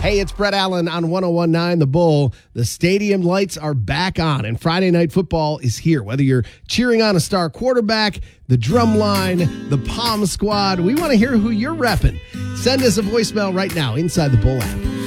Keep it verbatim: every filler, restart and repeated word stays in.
Hey, it's Brett Allen on one oh one point nine The Bull. The stadium lights are back on, and Friday Night Football is here. Whether you're cheering on a star quarterback, the drum line, the Palm Squad, we want to hear who you're repping. Send us a voicemail right now inside the Bull app.